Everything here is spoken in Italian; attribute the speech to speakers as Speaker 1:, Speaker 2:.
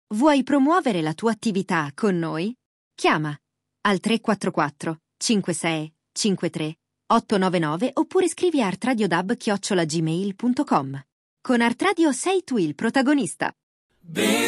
Speaker 1: Vuoi promuovere la tua attività con noi? Chiama al 344 56 53 899 oppure scrivi a artradiodub@gmail.com. Con Artradio sei tu il protagonista.